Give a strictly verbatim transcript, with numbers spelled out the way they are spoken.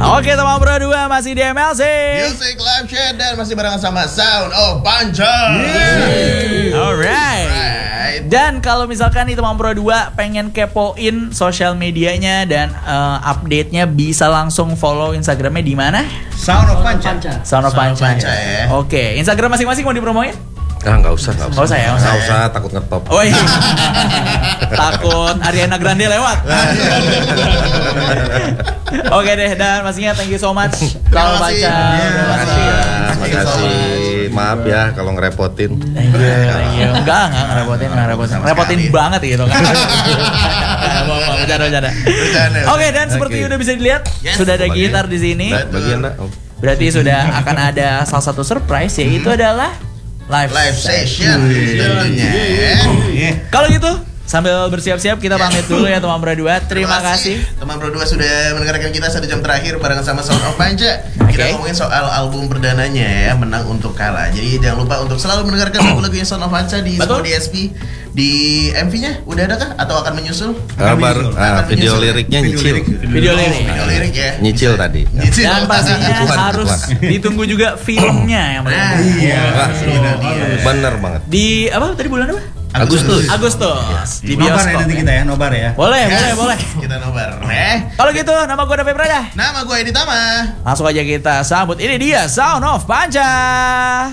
Oke, teman berdua masih di M L C Music Live Chat dan masih bareng sama Sound of Panca. Alright. Alright. Dan kalau misalkan nih teman berdua pengen kepoin sosial medianya dan uh, update-nya, bisa langsung follow Instagramnya di mana? Sound of Panca. Sound of Panca. Panca ya. Oke, Instagram masing-masing mau dipromoin? Ah, nggak usah, nggak usah. Nggak usah ya, nggak usah, nggak usah, takut ngetop. Oh iya. Takut Ariana Grande lewat. Oke deh, dan pastinya thank you so much. Kalau baca, terima kasih ya, terima kasih. Maaf ya kalau ngerepotin. Thank you, thank you. Enggak, enggak ngerepotin, enggak ngerepotin. Repotin banget gitu kan. Bercanda-bercanda. Oke, dan seperti udah bisa dilihat, sudah ada gitar di sini. Bagian dah. Berarti sudah akan ada salah satu surprise, yaitu adalah live, live session tentunya. Kalau gitu sambil bersiap-siap kita pamit dulu ya teman berdua. Terima, Terima kasih teman berdua sudah mendengarkan kita satu jam terakhir barengan sama Sound of Panca. Okay. Kita ngomongin soal album perdananya ya, Menang Untuk Kalah. Jadi jangan lupa untuk selalu mendengarkan lagu-lagunya Sound of Panca di semua D S P. Di M V-nya udah ada kah atau akan menyusul? Ah, baru ah, video menyusul. Liriknya nyicil. Video lirik. Video lirik ya. Nyicil tadi. Nyicil. Dan pastinya harus ditunggu juga filmnya yang nah, iya. Bener banget. Di apa tadi bulan apa? Agustus. Agustus. Yes. Di nobar ya nanti kita ya, nobar ya. Boleh, yes. boleh, boleh. Kita nobar. Eh. Kalau gitu nama gue David Prada. Nama gue Edi Tama. Langsung aja kita sambut, ini dia Sound of Panca.